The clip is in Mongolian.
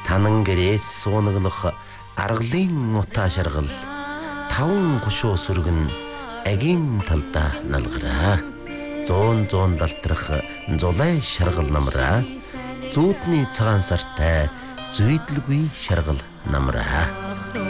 Танан гэрээс суунагнах аргалын утаа шаргал таван гушуу сүргэн агийн талдаа налгараа. Зуун далтрах зулай шаргал намраа. Зүүдний цагаан сартай зүйдлгүй шаргал намраа.